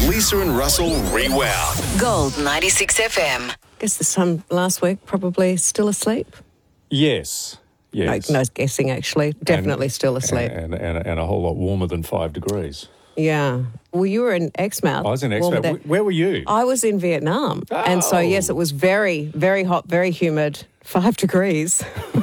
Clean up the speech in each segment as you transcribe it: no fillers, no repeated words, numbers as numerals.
Lisa and Russell Rewound. Gold 96 FM. Guess the sun last week probably still asleep. Yes. No guessing, actually. Definitely still asleep. And a whole lot warmer than 5 degrees. Yeah. Well, you were in Exmouth. I was in Exmouth. Where were you? I was in Vietnam. Oh. And so, yes, it was very, very hot, very humid, 5 degrees.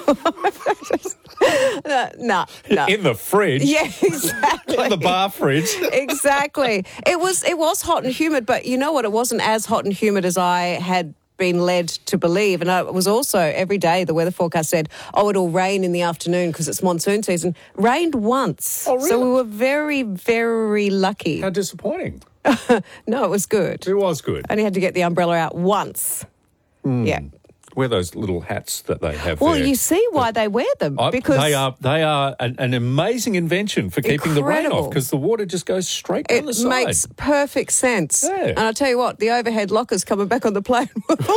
No. In the fridge? Yeah, exactly. In the bar fridge? Exactly. It was hot and humid, but you know what? It wasn't as hot and humid as I had been led to believe. And it was also every day the weather forecast said, it'll rain in the afternoon because it's monsoon season. Rained once. Oh, really? So we were very, very lucky. How disappointing. No, it was good. It was good. Only had to get the umbrella out once. Yeah. Wear those little hats that they have Well, there. you see why they wear them. Because they are an amazing invention for keeping the rain off, because the water just goes straight down the side. It makes perfect sense. Yeah. And I'll tell you what, the overhead lockers coming back on the plane.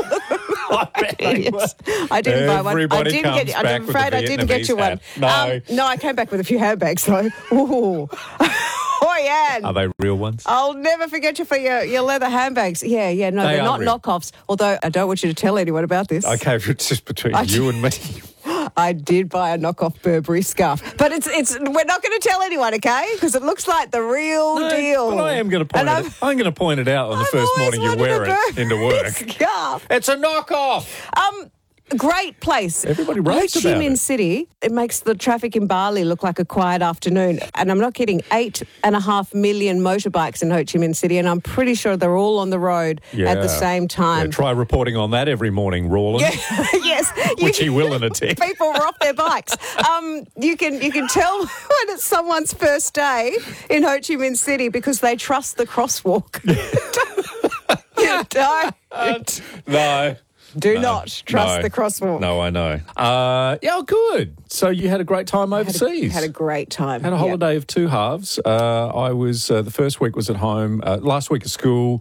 Yes. I didn't buy one. Everybody comes back with afraid the I didn't get you one. No. No, I came back with a few handbags though. Ooh. Oh, yeah. Are they real ones? I'll never forget you for your leather handbags. Yeah, no, they're not real. knockoffs. Although I don't want you to tell anyone about this. Okay, it's just between you and me. I did buy a knockoff Burberry scarf, but it's we're not going to tell anyone, okay? Because it looks like the real deal. But I am going to point it. I'm going to point it out on the first morning you wear it into work. Scarf. It's a knockoff. Great place. Everybody raves Ho Chi about Minh it. City, it makes the traffic in Bali look like a quiet afternoon. And I'm not kidding, 8.5 million motorbikes in Ho Chi Minh City, and I'm pretty sure they're all on the road at the same time. Yeah, try reporting on that every morning, Rawlins. Yeah, yes. Which he will in a tick. People are off their bikes. You can tell when it's someone's first day in Ho Chi Minh City because they trust the crosswalk. You don't. No. Do not trust the crosswalk. No, I know. Good. So you had a great time overseas. Had a great time. Had a holiday of two halves. I was the first week was at home. Last week at school.